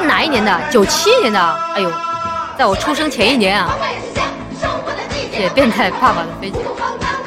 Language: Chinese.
们哪一年的？97年的。哎呦，在我出生前1年啊！也变态爸爸的飞机。